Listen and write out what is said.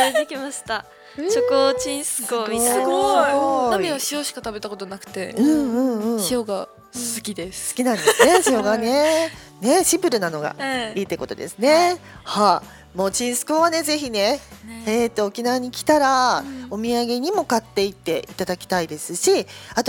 はいできました。チョコチンスコーみたいな。 すごい。 ナミは塩しか食べたことなくて、塩が好きです。 好きなんですね、塩がね。ね、シンプルなのがいいってことですね。はあ、もうチンスコーはね、ぜひね、沖縄に来たらお土産にも買っていっていただきたいですし、あと